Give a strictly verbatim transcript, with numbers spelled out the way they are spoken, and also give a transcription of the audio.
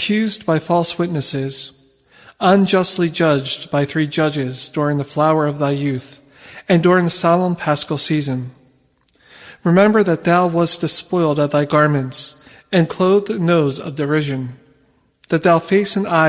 accused by false witnesses, unjustly judged by three judges during the flower of thy youth, and during the solemn paschal season. Remember that thou wast despoiled of thy garments, and clothed nose of derision, that thou face and eye